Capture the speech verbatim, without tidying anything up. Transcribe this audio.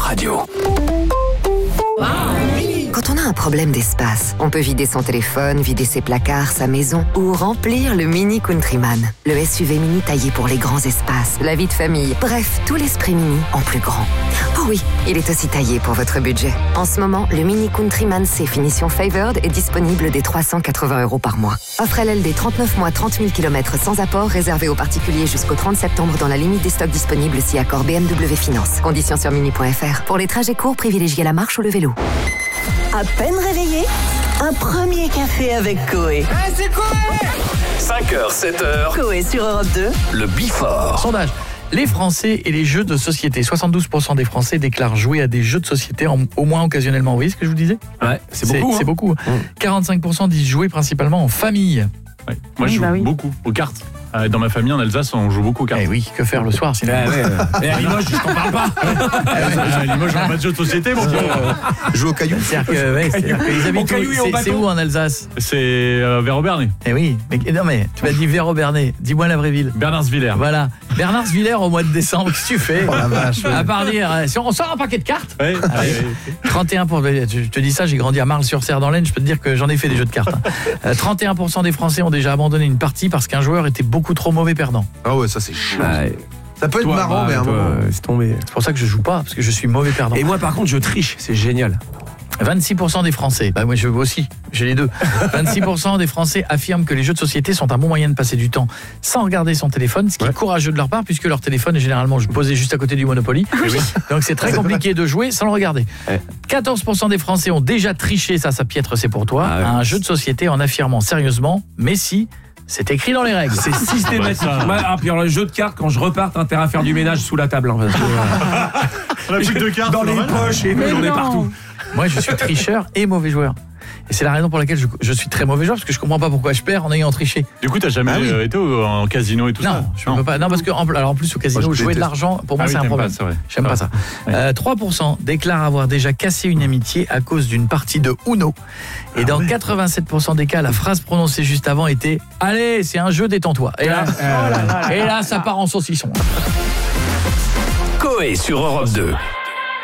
Radio. Quand on a un problème d'espace, on peut vider son téléphone, vider ses placards, sa maison ou remplir le Mini Countryman. Le S U V mini taillé pour les grands espaces, la vie de famille, bref, tout l'esprit mini en plus grand. Oh oui, il est aussi taillé pour votre budget. En ce moment, le Mini Countryman C finition Favored est disponible dès trois cent quatre-vingts euros par mois. Offre L L D trente-neuf mois, trente mille kilomètres sans apport, réservé aux particuliers jusqu'au trente septembre dans la limite des stocks disponibles si accord B M W Finance. Conditions sur mini point f r. Pour les trajets courts, privilégiez la marche ou le vélo. À peine réveillé, un premier café avec Coé. Ah, c'est Coé! cinq heures, sept heures. Coé sur Europe deux. Le Before. Sondage. Les Français et les jeux de société. soixante-douze pour cent des Français déclarent jouer à des jeux de société, en, au moins occasionnellement. Vous voyez ce que je vous disais ? Ouais, c'est beaucoup. C'est, c'est hein. beaucoup. Mmh. quarante-cinq pour cent disent jouer principalement en famille. Ouais. Moi, je joue bah oui. beaucoup aux cartes. Euh, Dans ma famille, en Alsace, on joue beaucoup aux cartes. Eh oui, que faire le soir sinon ? Ouais, ouais. Et à Limoges, je t'en parle pas. À Limoges, on n'a pas de jeu de société, mon gars. Joue au caillou. C'est-à-dire que, ouais, c'est-à-dire que les habitent Au caillou où- et au c'est, bâton. c'est où en Alsace ? C'est euh, vers Aubernais. Eh oui, mais non mais tu m'as dit Véro-Bernay. Dis-moi la vraie ville. Bernardsvillers. Voilà, Bernardsvillers au mois de décembre. Qu'est-ce que tu fais ? Oh la vache. À part dire, euh, si on sort un paquet de cartes. Ouais. Ah oui. trente et un pour cent, je te dis ça, j'ai grandi à Marle-sur-Serre dans l'Aisne, je peux te dire que j'en ai fait des jeux de cartes. Hein. Euh, trente et un pour cent des Français ont déjà abandonné une partie parce qu'un joueur était beaucoup trop mauvais perdant. Ah ouais, ça c'est chiant. Ouais. Ça peut être Toi, marrant, bah, mais à un toi, moment. euh, c'est tombé. C'est pour ça que je joue pas, parce que je suis mauvais perdant. Et moi, par contre, je triche. C'est génial. vingt-six pour cent des Français, bah moi je veux aussi, j'ai les deux. vingt-six pour cent des Français affirment que les jeux de société sont un bon moyen de passer du temps sans regarder son téléphone, ce qui Ouais. est courageux de leur part puisque leur téléphone est généralement posé juste à côté du Monopoly. Donc c'est très compliqué de jouer sans le regarder. Ouais. quatorze pour cent des Français ont déjà triché, ça ça Pietre c'est pour toi, Ah ouais. à un jeu de société en affirmant sérieusement Messi, c'est écrit dans les règles. C'est systématique. Ouais, ça. Ouais, ah, puis alors, le jeu de cartes, quand je repars, t'as intérêt à faire du ménage sous la table. Hein, parce que, euh, On a plus que deux cartes. dans les normal. poches et Mais j'en ai non. partout. Moi je suis tricheur et mauvais joueur. Et c'est la raison pour laquelle je, je suis très mauvais joueur parce que je comprends pas pourquoi je perds en ayant triché. Du coup, t'as jamais Ah oui. euh, été au- en casino et tout ça? Non, je peux pas. Non, parce que en, alors en plus au casino, Moi, je jouer de déteste. l'argent, pour moi Ah oui, c'est un t'aimes problème. pas, c'est vrai. J'aime pas ça. Ouais. Euh, trois pour cent déclarent avoir déjà cassé une amitié à cause d'une partie de Uno. Et dans quatre-vingt-sept pour cent des cas, la phrase prononcée juste avant était « Allez, c'est un jeu, détends-toi ». Et là, et là, ça part en saucisson. Coé sur Europe deux.